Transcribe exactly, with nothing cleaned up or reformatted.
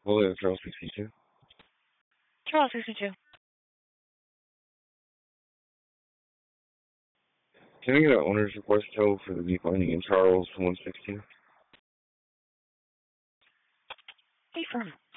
Hello, Charles sixty-two. Charles sixty-two. Can I get an owner's request tow for the Jeep Lightning in Charles one sixty-two? Hey, firm.